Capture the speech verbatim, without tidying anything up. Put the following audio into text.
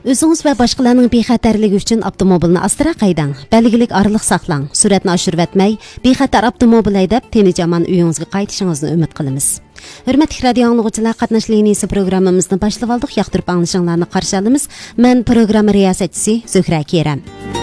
Özünüz və başqalarının bexətərligi üçün avtomobilni astıroq haydang, belgilik aralıq saqlang, sürətni oshirib etmay, bexatar avtomobil haydab, tenijaman uyingizga qaytishingizni umid qilamiz. Hürmetli radio anlıqçılar, qatnaş liniyasi programımızını başlab aldık. Yaxtırıb anglashinglarni qarshi olamiz. Men program riyosatchisi Zuhra Kerem.